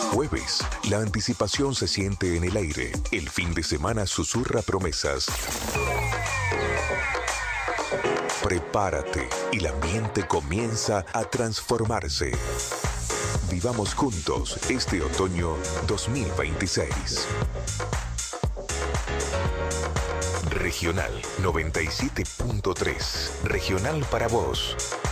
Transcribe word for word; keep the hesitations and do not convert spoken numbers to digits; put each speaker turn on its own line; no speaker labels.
Jueves, la anticipación se siente en el aire. El fin de semana susurra promesas. Prepárate, el ambiente comienza a transformarse. Vivamos juntos este otoño dos mil veintiséis. Regional noventa y siete punto tres. Regional para vos.